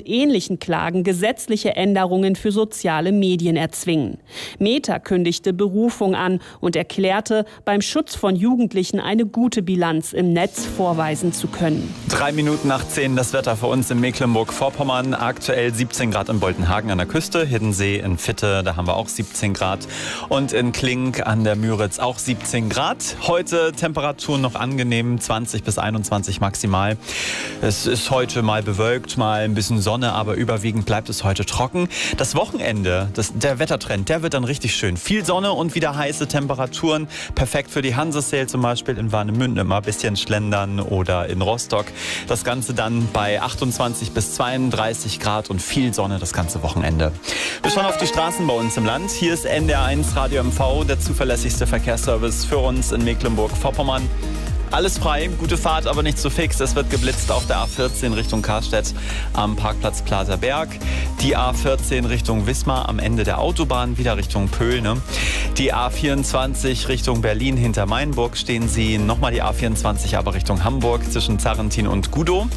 und ähnlichen Klagen gesetzliche Änderungen für soziale Medien erzwingen. Meta kündigte Berufung an und erklärte, beim Schutz von Jugendlichen eine gute Bilanz im Netz vorweisen zu können. 3 Minuten nach 10 das Wetter für uns in Mecklenburg-Vorpommern. Aktuell 17 Grad in Boltenhagen an der Küste, Hiddensee in Vitte, da haben wir auch 17 Grad. Und in Klink an der Müritz auch 17 Grad. Heute Temperaturen noch angenehm, 20 bis 21 maximal. Es ist heute mal bewölkt, mal ein bisschen Sonne, aber überwiegend bleibt es heute trocken. Das Wochenende, der Wettertrend, der wird dann richtig schön. Viel Sonne und wieder heiße Temperaturen. Perfekt für die Hanseseel zum Beispiel in Warnemünde, mal ein bisschen schlendern oder in Rostock. Das Ganze dann bei 28 bis 32 Grad und viel Sonne das ganze Wochenende. Wir schauen auf die Straßen bei uns im Land. Hier ist NDR1 Radio MV, der zuverlässigste Verkehrsservice für uns in Mecklenburg-Vorpommern. Alles frei, gute Fahrt, aber nicht zu fix. Es wird geblitzt auf der A14 Richtung Karstedt am Parkplatz Plaza Berg. Die A14 Richtung Wismar am Ende der Autobahn, wieder Richtung Pöhln. Die A24 Richtung Berlin hinter Mainburg stehen Sie. Nochmal die A24 aber Richtung Hamburg zwischen Zarrentin und Gudow.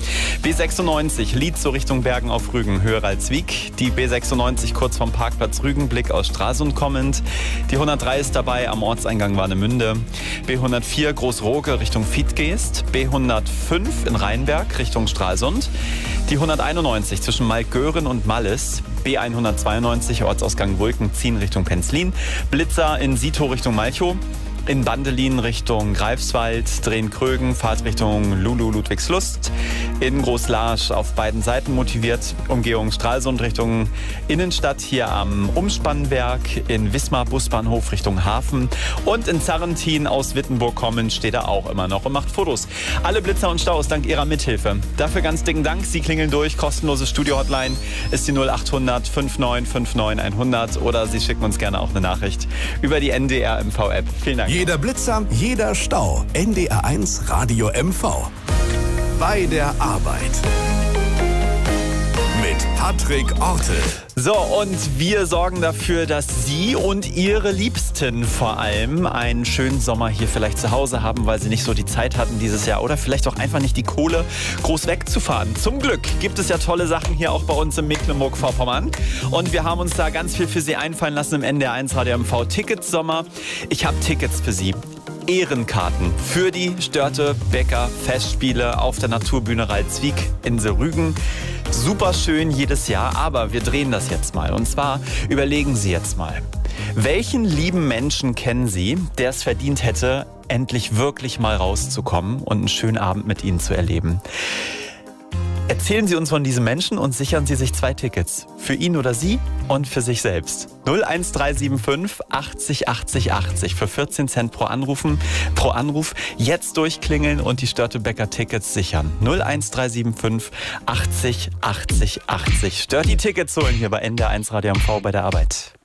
B96 Lietz so Richtung Bergen auf Rügen, Höheralswiek. Die B96 kurz vom Parkplatz Rügen, Blick aus Stralsund kommend. Die 103 ist dabei am Ortseingang Warnemünde. B104 Großroke Richtung Fietgeest, B105 in Rheinberg Richtung Stralsund, die 191 zwischen Malkgören und Mallis, B192 Ortsausgang Wulken-Ziehen Richtung Penzlin, Blitzer in Sito Richtung Malchow, in Bandelin Richtung Greifswald, Drehen-Krögen, Fahrt Richtung Lulu-Ludwigslust, in Großlarsch auf beiden Seiten motiviert, Umgehung Stralsund Richtung Innenstadt hier am Umspannwerk, in Wismar Busbahnhof Richtung Hafen und in Zarrentin aus Wittenburg kommend steht er auch immer noch und macht Fotos. Alle Blitzer und Staus dank Ihrer Mithilfe. Dafür ganz dicken Dank, Sie klingeln durch, kostenlose Studio-Hotline ist die 0800 5959 100 oder Sie schicken uns gerne auch eine Nachricht über die NDR MV-App. Vielen Dank. Jeder Blitzer, jeder Stau. NDR1 Radio MV. Bei der Arbeit. Mit Patrick Ortel. So, und wir sorgen dafür, dass Sie und Ihre Liebsten vor allem einen schönen Sommer hier vielleicht zu Hause haben, weil Sie nicht so die Zeit hatten dieses Jahr oder vielleicht auch einfach nicht die Kohle, groß wegzufahren. Zum Glück gibt es ja tolle Sachen hier auch bei uns in Mecklenburg-Vorpommern. Und wir haben uns da ganz viel für Sie einfallen lassen im NDR1 Radio MV Tickets Sommer. Ich habe Tickets für Sie. Ehrenkarten für die Störtebeker Festspiele auf der Naturbühne Ralswiek in Rügen. Super schön jedes Jahr, aber wir drehen das jetzt mal. Und zwar überlegen Sie jetzt mal, welchen lieben Menschen kennen Sie, der es verdient hätte, endlich wirklich mal rauszukommen und einen schönen Abend mit Ihnen zu erleben? Erzählen Sie uns von diesem Menschen und sichern Sie sich 2 Tickets. Für ihn oder sie und für sich selbst. 01375 80 80 80 für 14 Cent pro Anruf. Jetzt durchklingeln und die Störtebeker Tickets sichern. 01375 80 80 80. Stört die Tickets holen hier bei NDR1 Radio MV bei der Arbeit.